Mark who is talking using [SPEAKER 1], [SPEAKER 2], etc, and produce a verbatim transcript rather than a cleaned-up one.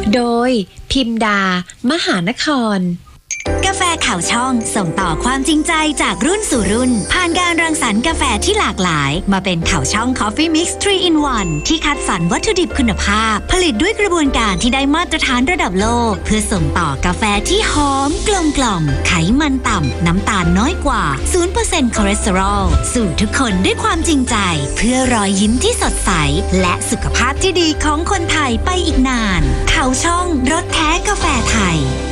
[SPEAKER 1] โดยพิมดามหานคร
[SPEAKER 2] กาแฟข่าวช่องส่งต่อความจริงใจจากรุ่นสู่รุ่นผ่านการรังสรรค์กาแฟที่หลากหลายมาเป็นข่าวช่อง Coffee Mix ทรี in วัน ที่คัดสรรวัตถุดิบคุณภาพผลิตด้วยกระบวนการที่ได้มาตรฐานระดับโลกเพื่อส่งต่อกาแฟที่หอมกลมกล่อมไขมันต่ำน้ำตาลน้อยกว่า ศูนย์เปอร์เซ็นต์ คอเลสเตอรอลสู่ทุกคนด้วยความจริงใจเพื่อรอยยิ้มที่สดใสและสุขภาพที่ดีของคนไทยไปอีกนานข่าวช่องรสแท้กาแฟไทย